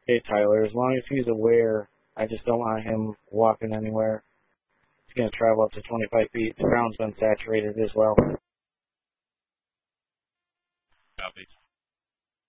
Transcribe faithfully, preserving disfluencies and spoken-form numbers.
Hey, Tyler, as long as he's aware, I just don't want him walking anywhere. He's going to travel up to twenty-five feet. The ground's been saturated as well. Copy.